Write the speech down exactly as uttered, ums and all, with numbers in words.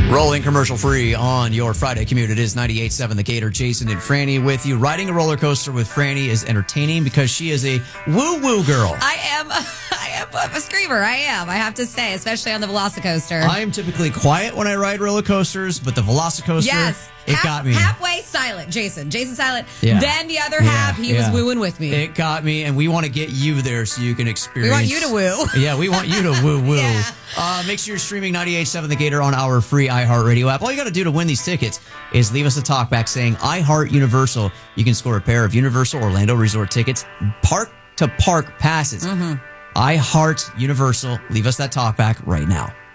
Rolling commercial free on your Friday commute. It is ninety-eight point seven The Gator. Jason and Franny with you. Riding a roller coaster with Franny is entertaining because she is a woo-woo girl. I am, I am a screamer. I am, I have to say, especially on the Velocicoaster. I am typically quiet when I ride roller coasters, but the Velocicoaster, yes. it half, got me. Halfway silent, Jason. Jason silent. Yeah. Then the other Yeah, half, he yeah. was wooing with me. It got me, and we want to get you there so you can experience. We want you to woo. Yeah, we want you to woo-woo. Yeah. Uh, make sure you're streaming ninety-eight point seven The Gator on our free iHeartRadio app. All you got to do to win these tickets is leave us a talkback saying, I Heart Universal. You can score a pair of Universal Orlando Resort tickets, park-to-park passes. Mm-hmm. I Heart Universal. Leave us that talkback right now.